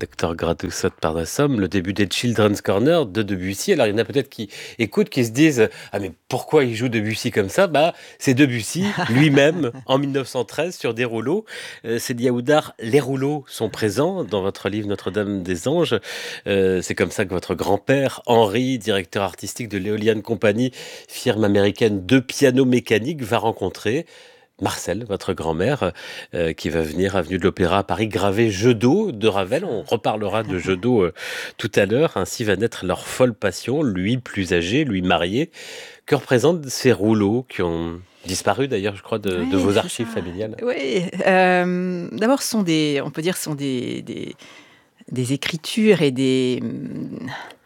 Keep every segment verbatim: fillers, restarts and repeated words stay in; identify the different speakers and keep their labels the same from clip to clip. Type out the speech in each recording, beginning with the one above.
Speaker 1: Docteur Gradoussot Parnassum, le début des Children's Corner de Debussy. Alors il y en a peut-être qui écoutent, qui se disent « Ah mais pourquoi il joue Debussy comme ça ?» Bah c'est Debussy lui-même en mille neuf cent treize sur des rouleaux. Euh, Célia Houdard, les rouleaux sont présents dans votre livre Notre-Dame des Anges. Euh, c'est comme ça que votre grand-père, Henri, directeur artistique de l'Éolian Company, firme américaine de piano mécanique, va rencontrer Marcel, votre grand-mère, euh, qui va venir avenue de l'Opéra à Paris graver Jeux d'eau de Ravel. On reparlera de Jeux d'eau euh, tout à l'heure. Ainsi va naître leur folle passion, lui plus âgé, lui marié. Que représentent ces rouleaux qui ont disparu d'ailleurs, je crois, de,
Speaker 2: Oui,
Speaker 1: de vos
Speaker 2: c'est
Speaker 1: archives
Speaker 2: ça.
Speaker 1: familiales?
Speaker 2: Oui, euh, d'abord, ce sont des, on peut dire, ce sont des, des, des écritures et des, hum,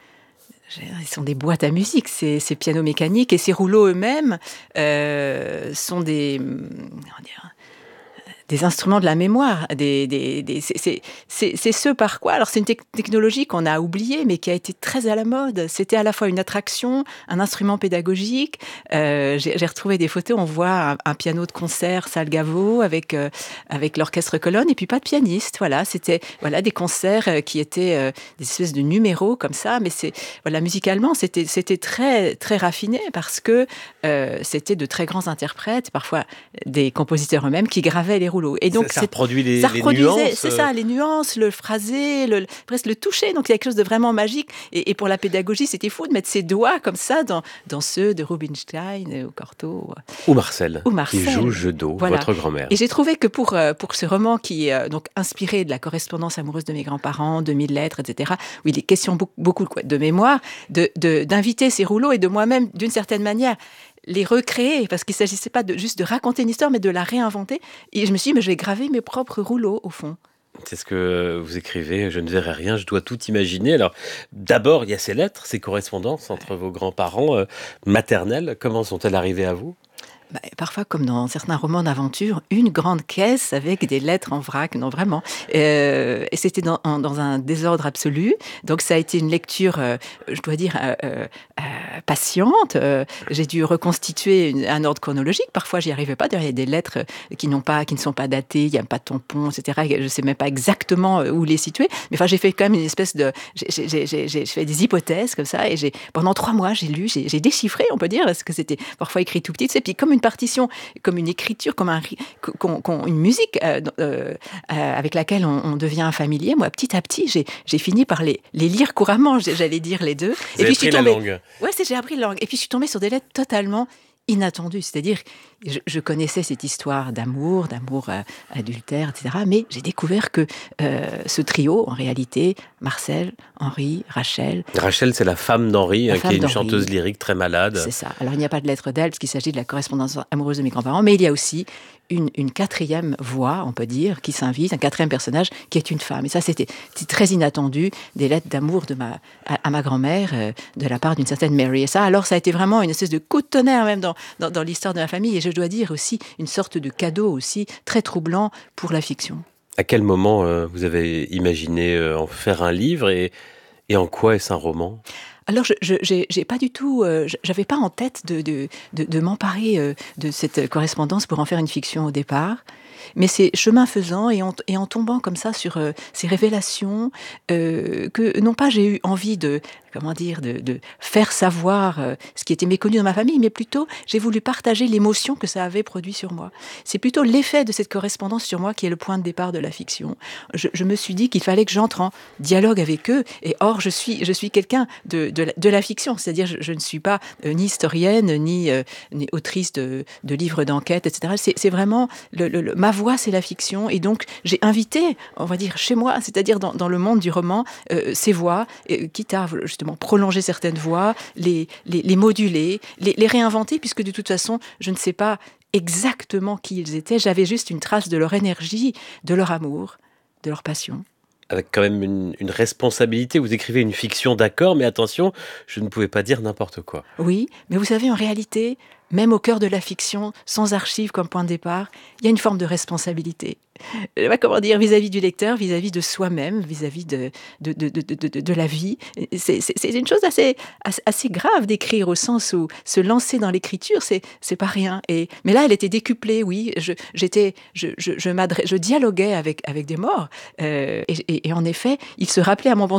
Speaker 2: je veux dire, ils sont des boîtes à musique, ces, ces pianos mécaniques, et ces rouleaux eux-mêmes euh, sont des, hum, comment dire, des instruments de la mémoire. Des, des, des, c'est, c'est, c'est, c'est ce par quoi... Alors, c'est une tec- technologie qu'on a oubliée, mais qui a été très à la mode. C'était à la fois une attraction, un instrument pédagogique. Euh, j'ai, j'ai retrouvé des photos, on voit un, un piano de concert Salgavo avec, euh, avec l'orchestre colonne, et puis pas de pianiste. Voilà, c'était voilà, des concerts euh, qui étaient euh, des espèces de numéros comme ça, mais c'est, voilà, musicalement, c'était, c'était très, très raffiné parce que euh, c'était de très grands interprètes, parfois des compositeurs eux-mêmes, qui gravaient les rouleaux. Et
Speaker 1: Ça,
Speaker 2: donc,
Speaker 1: ça
Speaker 2: c'est,
Speaker 1: reproduit les,
Speaker 2: ça
Speaker 1: les
Speaker 2: reproduisait,
Speaker 1: nuances
Speaker 2: c'est
Speaker 1: euh,
Speaker 2: ça, les nuances, le phrasé, le, presque le toucher. Donc, il y a quelque chose de vraiment magique. Et, et pour la pédagogie, c'était fou de mettre ses doigts comme ça dans, dans ceux de Rubinstein ou Cortot
Speaker 1: ou Marcel,
Speaker 2: ou
Speaker 1: qui joue
Speaker 2: Marcel.
Speaker 1: Jeux d'eau,
Speaker 2: Voilà.
Speaker 1: votre grand-mère.
Speaker 2: Et j'ai trouvé que pour, euh, pour ce roman qui est euh, donc inspiré de la correspondance amoureuse de mes grands-parents, de mille lettres, et cetera, où il est question beaucoup, beaucoup quoi, de mémoire, de, de, d'inviter ces rouleaux et de moi-même, d'une certaine manière, les recréer, parce qu'il ne s'agissait pas de, juste de raconter une histoire, mais de la réinventer. Et je me suis dit, mais je vais graver mes propres rouleaux, au fond.
Speaker 1: C'est ce que vous écrivez, je ne verrai rien, je dois tout imaginer. Alors, d'abord, il y a ces lettres, ces correspondances entre vos grands-parents euh, maternels. Comment sont-elles arrivées à vous?
Speaker 2: Bah, parfois, comme dans certains romans d'aventure, une grande caisse avec des lettres en vrac, non vraiment. Euh, et c'était dans, en- dans un désordre absolu. Donc ça a été une lecture, euh, je dois dire, euh, euh, euh, patiente. Euh, j'ai dû reconstituer une- un ordre chronologique. Parfois, j'y arrivais pas. D'ailleurs, il y a des lettres qui n'ont pas, qui ne sont pas datées. Il n'y a pas de tampon, et cetera. Je ne sais même pas exactement où les situer. Mais enfin, j'ai fait quand même une espèce de, j'ai, j'ai, j'ai, j'ai j'ai fait des hypothèses comme ça. Et j'ai, pendant trois mois, j'ai lu, j'ai, j'ai déchiffré, on peut dire, parce que c'était parfois écrit tout petit. Et puis comme une partition, comme une écriture, comme un, ri- qu'on- qu'on- une musique euh, euh, euh, avec laquelle on, on devient familier. Moi, petit à petit, j'ai, j'ai fini par les, les lire couramment, j'ai- j'allais dire les deux.
Speaker 1: Vous
Speaker 2: Et
Speaker 1: avez
Speaker 2: puis je suis
Speaker 1: pris la
Speaker 2: tombée.
Speaker 1: langue.
Speaker 2: Ouais, c'est, j'ai appris la langue. Et puis je suis tombée sur des lettres totalement inattendues. C'est-à-dire, je, je connaissais cette histoire d'amour, d'amour euh, adultère, et cetera. Mais j'ai découvert que euh, ce trio, en réalité, Marcel, Henri, Rachel,
Speaker 1: Rachel, c'est la femme d'Henri,
Speaker 2: la
Speaker 1: hein, qui est
Speaker 2: femme
Speaker 1: une
Speaker 2: d'Henri,
Speaker 1: chanteuse lyrique très malade.
Speaker 2: c'est ça. Alors, il n'y a pas de lettre d'elle, parce qu'il s'agit de la correspondance amoureuse de mes grands-parents, mais il y a aussi une, une quatrième voix, on peut dire, qui s'invite, un quatrième personnage, qui est une femme. Et ça, c'était, c'était très inattendu, des lettres d'amour de ma, à, à ma grand-mère, euh, de la part d'une certaine Mary. Et ça, alors, ça a été vraiment une espèce de coup de tonnerre, même dans, dans, dans l'histoire de ma famille. Et je dois dire aussi, une sorte de cadeau aussi, très troublant pour la fiction.
Speaker 1: À quel moment euh, vous avez imaginé euh, en faire un livre et, et en quoi est-ce un roman?
Speaker 2: Alors, je, je j'ai, j'ai pas du tout, euh, j'avais pas en tête de, de, de, de m'emparer euh, de cette correspondance pour en faire une fiction au départ. Mais c'est chemin faisant et en, et en tombant comme ça sur euh, ces révélations euh, que non pas j'ai eu envie de comment dire de, de faire savoir euh, ce qui était méconnu dans ma famille, mais plutôt j'ai voulu partager l'émotion que ça avait produit sur moi. C'est plutôt l'effet de cette correspondance sur moi qui est le point de départ de la fiction. Je, je me suis dit qu'il fallait que j'entre en dialogue avec eux. Et or je suis je suis quelqu'un de, de, la, de la fiction, c'est-à-dire je, je ne suis pas euh, ni historienne ni, euh, ni autrice de, de livres d'enquête, et cetera. C'est, c'est vraiment le, le, le, ma voix, c'est la fiction. Et donc, j'ai invité, on va dire, chez moi, c'est-à-dire dans, dans le monde du roman, euh, ces voix, euh, quitte à justement prolonger certaines voix, les, les, les moduler, les, les réinventer, puisque de toute façon, je ne sais pas exactement qui ils étaient. J'avais juste une trace de leur énergie, de leur amour, de leur passion.
Speaker 1: Avec quand même une, une responsabilité, vous écrivez une fiction, d'accord, mais attention, je ne pouvais pas dire n'importe quoi.
Speaker 2: Oui, mais vous savez, en réalité, même au cœur de la fiction, sans archives comme point de départ, il y a une forme de responsabilité. euh, bah, comment dire, vis-à-vis du lecteur, vis-à-vis de soi-même, vis-à-vis de, de, de, de, de, de- de la vie. C'est, c'est- c'est une chose assez, assez, assez grave d'écrire, au sens où se lancer dans l'écriture, c'est, c'est pas rien. Et, mais là, elle était décuplée, oui. Je, j'étais, je, je, je, m'adre- je dialoguais avec, avec des morts. Euh, et, et- et en effet, il se rappelait à mon bon